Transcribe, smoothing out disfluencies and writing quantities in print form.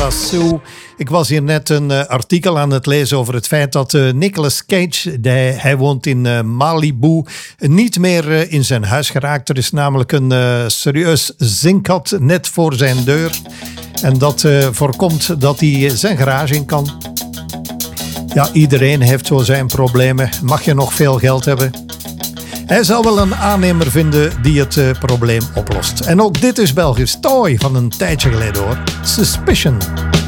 Ik was hier net een artikel aan het lezen over het feit dat Nicolas Cage, hij woont in Malibu, niet meer in zijn huis geraakt. Er is namelijk een serieus zinkgat net voor zijn deur. En dat voorkomt dat hij zijn garage in kan. Ja, iedereen heeft zo zijn problemen. Mag je nog veel geld hebben? Hij zal wel een aannemer vinden die het probleem oplost. En ook dit is Belgisch Toy van een tijdje geleden hoor. Suspicion.